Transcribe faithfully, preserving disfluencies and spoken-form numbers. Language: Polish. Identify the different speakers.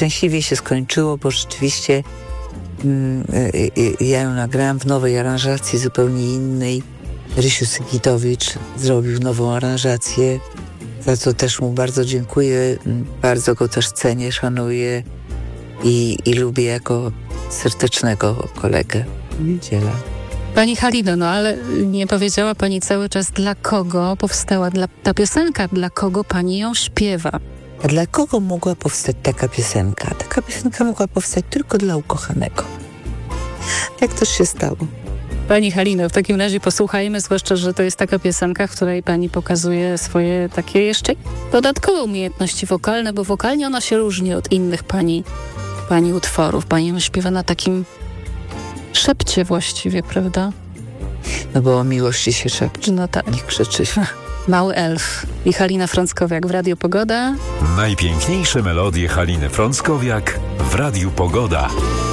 Speaker 1: szczęśliwie się skończyło, bo rzeczywiście mm, ja ją nagrałam w nowej aranżacji, zupełnie innej. Rysiu Sygitowicz zrobił nową aranżację, za co też mu bardzo dziękuję. Bardzo go też cenię, szanuję i, i lubię jako serdecznego kolegę. Niedziela.
Speaker 2: Pani Halino, no ale nie powiedziała pani cały czas, dla kogo powstała dla, ta piosenka, dla kogo pani ją śpiewa.
Speaker 1: A dla kogo mogła powstać taka piosenka? Taka piosenka mogła powstać tylko dla ukochanego. Jak to się stało?
Speaker 2: Pani Halino, w takim razie posłuchajmy, zwłaszcza, że to jest taka piosenka, w której pani pokazuje swoje takie jeszcze dodatkowe umiejętności wokalne, bo wokalnie ona się różni od innych pani, pani utworów. Pani ją śpiewa na takim szepcie właściwie, prawda?
Speaker 1: No bo o miłości się szepcze.
Speaker 2: No tak.
Speaker 1: Nie krzyczy.
Speaker 2: Mały elf i Halina Frąckowiak w Radiu Pogoda.
Speaker 3: Najpiękniejsze melodie Haliny Frąckowiak w Radiu Pogoda.